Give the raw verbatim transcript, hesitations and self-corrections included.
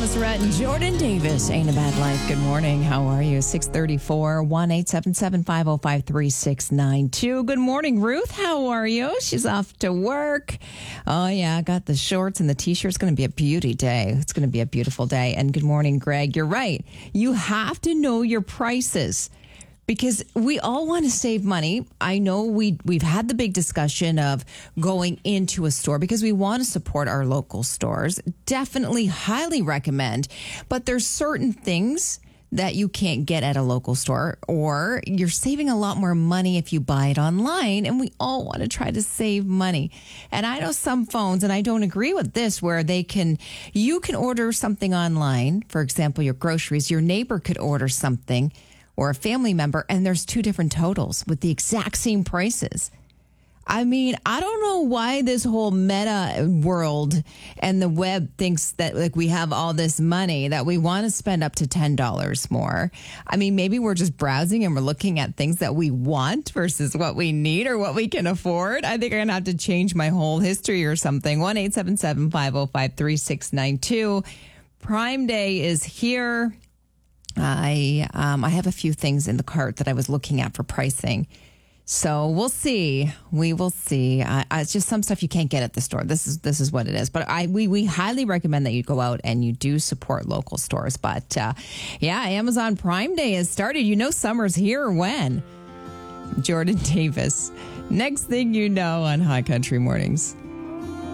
Thomas Rhett and Jordan Davis. Ain't a Bad Life. Good morning. How are you? six thirty-four, one eight seven seven, five oh five, three six nine two. Good morning, Ruth. How are you? She's off to work. Oh, yeah. I got the shorts and the T-shirt. It's going to be a beauty day. It's going to be a beautiful day. And good morning, Greg. You're right. You have to know your prices, because we all want to save money. I know we, we've had the big discussion of going into a store because we want to support our local stores. Definitely highly recommend. But there's certain things that you can't get at a local store, or you're saving a lot more money if you buy it online. And we all want to try to save money. And I know some phones, and I don't agree with this, where they can, you can order something online. For example, your groceries, your neighbor could order something, or a family member, and there's two different totals with the exact same prices. I mean, I don't know why this whole meta world and the web thinks that like we have all this money that we want to spend up to ten dollars more. I mean, maybe we're just browsing and we're looking at things that we want versus what we need or what we can afford. I think I'm going to have to change my whole history or something. one eight seven seven, five oh five, three six nine two. Prime Day is here. I um, I have a few things in the cart that I was looking at for pricing. So we'll see. We will see. I, I, it's just some stuff you can't get at the store. This is this is what it is. But I we, we highly recommend that you go out and you do support local stores. But uh, yeah, Amazon Prime Day has started. You know summer's here when? Jordan Davis. Next thing you know on High Country Mornings.